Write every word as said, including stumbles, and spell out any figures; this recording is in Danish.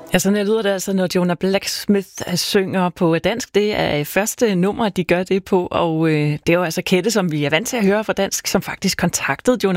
Ja, sådan her lyder det altså, når Jonah Blacksmith synger på dansk. Det er første nummer, de gør det på, og øh, det er jo altså Kette, som vi er vant til at høre fra dansk, som faktisk kontaktede Jonah